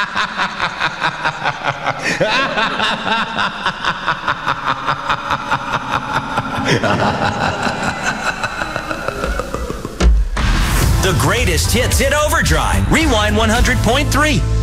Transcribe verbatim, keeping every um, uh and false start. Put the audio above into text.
The greatest hits hit overdrive. Rewind one hundred point three.